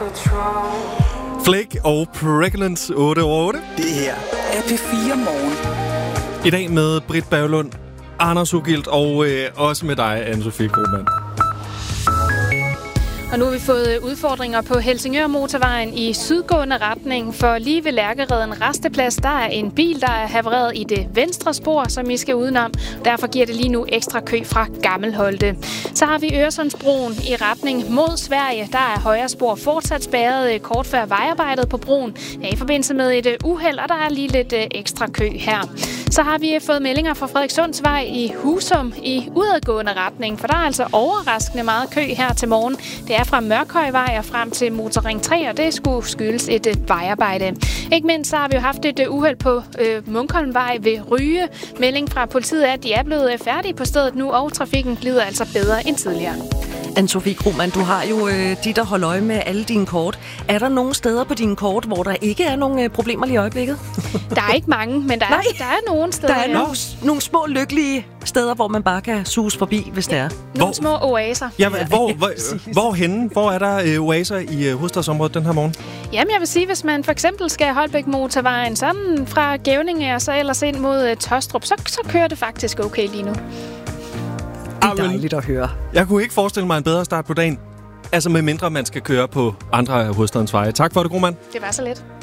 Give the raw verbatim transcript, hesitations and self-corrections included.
Flake og Pregnant otte over otte. Det her er P fire Morgen. I dag med Britt Berglund, Anders Ugilt og øh, også med dig, Anne-Sophie Krohmann. Og nu har vi fået udfordringer på Helsingør Motorvejen i sydgående retning, for lige ved Lærkereden Rasteplads, der er en bil, der er havereret i det venstre spor, som I skal udenom. Derfor giver det lige nu ekstra kø fra Gammelholte. Så har vi Øresundsbroen i retning mod Sverige. Der er højre spor fortsat spærret kort før vejarbejdet på broen i forbindelse med et uheld, og der er lige lidt ekstra kø her. Så har vi fået meldinger fra Frederikssundsvej i Husum i udadgående retning, for der er altså overraskende meget kø her til morgen. Det er fra Mørkhøjvej og frem til Motorring tre, og det skulle skyldes et uh, vejarbejde. Ikke mindst så har vi jo haft et uh, uheld på uh, Munkholmvej ved Ryge. Melding fra politiet er, at de er blevet uh, færdige på stedet nu, og trafikken glider altså bedre end tidligere. Anne-Sophie Krohmann, du har jo øh, dit at holde øje med alle dine kort. Er der nogle steder på dine kort, hvor der ikke er nogen øh, problemer lige i øjeblikket? Der er ikke mange, men der er, der er nogle steder. Der er ja. nogle, nogle små lykkelige steder, hvor man bare kan suse forbi, hvis det er. Nogle Hvor- små oaser. Ja, hvor, hvor, hvor, hvor henne? Hvor er der øh, oaser i øh, hovedstadsområdet den her morgen? Jamen, jeg vil sige, hvis man for eksempel skal Holbæk Motorvejen, sådan fra Gævninge og så ellers ind mod uh, Tostrup, så, så kører det faktisk okay lige nu. Det er dejligt at høre. Jeg kunne ikke forestille mig en bedre start på dagen. Altså med mindre man skal køre på andre af hovedstadens veje. Tak for det, Krohmann. Det var så lidt.